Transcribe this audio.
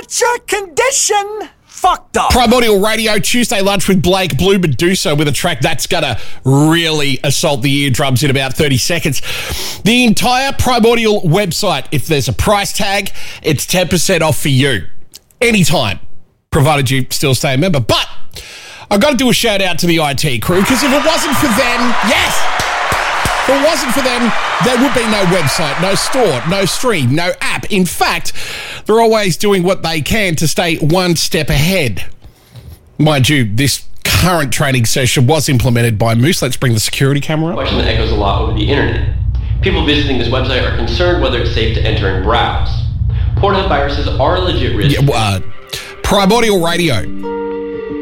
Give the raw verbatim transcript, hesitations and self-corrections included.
your condition fucked up. Primordial Radio, Tuesday lunch with Blake, Blue Medusa with a track that's going to really assault the eardrums in about thirty seconds. The entire Primordial website, if there's a price tag, it's ten percent off for you. Anytime, provided you still stay a member. But I've got to do a shout out to the I T crew, because if it wasn't for them, yes, if it wasn't for them, there would be no website, no store, no stream, no app. In fact, they're always doing what they can to stay one step ahead. Mind you, this current training session was implemented by Moose. Let's bring the security camera up. Question that echoes a lot over the internet. People visiting this website are concerned whether it's safe to enter and browse. Pornhub viruses are a legit risk. Yeah, uh, Primordial Radio.